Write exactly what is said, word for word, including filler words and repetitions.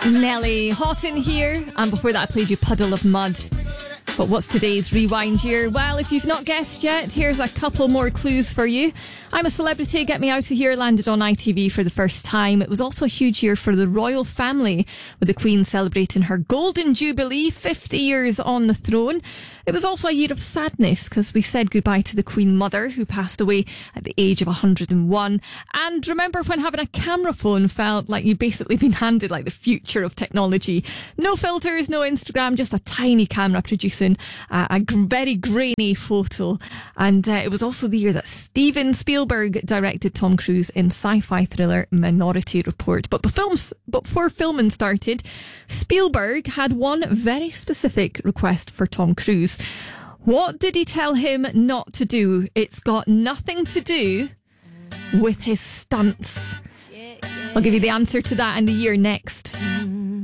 Nelly, Hot in Here, and before that I played you Puddle of Mud. But what's today's Rewind year? Well, if you've not guessed yet, here's a couple more clues for you. I'm a Celebrity, Get Me Out of Here landed on I T V for the first time. It was also a huge year for the royal family, with the Queen celebrating her Golden Jubilee, fifty years on the throne. It was also a year of sadness because we said goodbye to the Queen Mother, who passed away at the age of one hundred and one. And remember when having a camera phone felt like you'd basically been handed like the future of technology. No filters, no Instagram, just a tiny camera producing uh, a g- very grainy photo. And uh, it was also the year that Steven Spielberg directed Tom Cruise in sci-fi thriller Minority Report. But, films, but before filming started, Spielberg had one very specific request for Tom Cruise. What did he tell him not to do? It's got nothing to do with his stunts. I'll give you the answer to that and the year next.